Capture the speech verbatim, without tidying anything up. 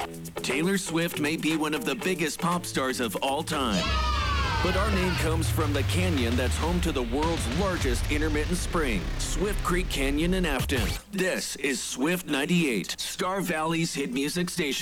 Taylor Swift may be one of the biggest pop stars of all time. But our name comes from the canyon that's home to the world's largest intermittent spring, Swift Creek Canyon in Afton. This is Swift ninety-eight, Star Valley's hit music station.